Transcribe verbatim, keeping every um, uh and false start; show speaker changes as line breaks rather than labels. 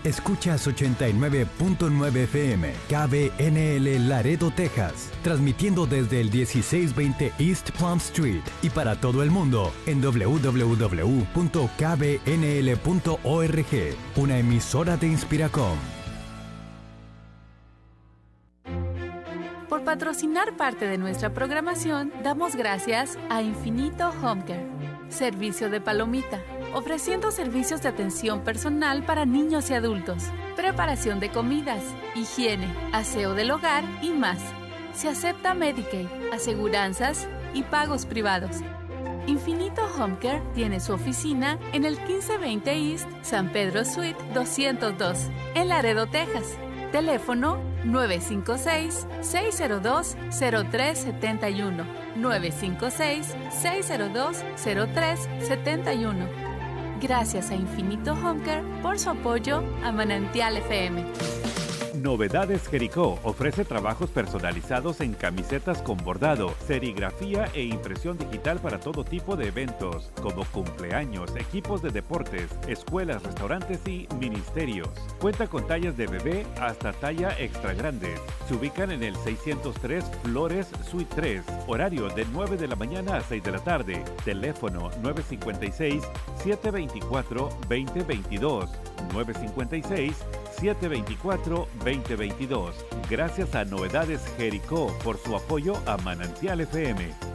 Escuchas ochenta y nueve punto nueve F M, K B N L Laredo, Texas, transmitiendo desde el dieciséis veinte East Plum Street y para todo el mundo en doble u doble u doble u punto k b n l punto org, una emisora de Inspiracom.
Por patrocinar parte de nuestra programación, damos gracias a Infinito Home Care, servicio de palomita, ofreciendo servicios de atención personal para niños y adultos, preparación de comidas, higiene, aseo del hogar y más. Se acepta Medicaid, aseguranzas y pagos privados. Infinito Home Care tiene su oficina en el quince veinte East San Pedro Suite doscientos dos, en Laredo, Texas. Teléfono nueve cinco seis, seis cero dos, cero tres siete uno, nueve cinco seis, seis cero dos, cero tres siete uno. Gracias a Infinito Home Care por su apoyo a Manantial F M.
Novedades Jericó ofrece trabajos personalizados en camisetas con bordado, serigrafía e impresión digital para todo tipo de eventos, como cumpleaños, equipos de deportes, escuelas, restaurantes y ministerios. Cuenta con tallas de bebé hasta talla extra grande. Se ubican en el seiscientos tres Flores Suite tres, horario de nueve de la mañana a seis de la tarde. Teléfono nueve cinco seis, siete dos cuatro, dos cero dos dos, nueve cinco seis, siete dos cuatro, dos cero dos dos. Gracias a Novedades Jericó por su apoyo a Manantial F M.